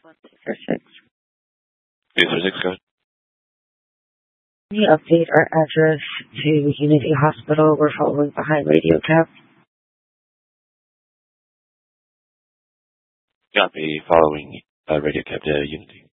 646. 846, go ahead. Can you update our address to Unity Hospital? We're following behind Radio Cap. Copy, following Radio Cap to Unity.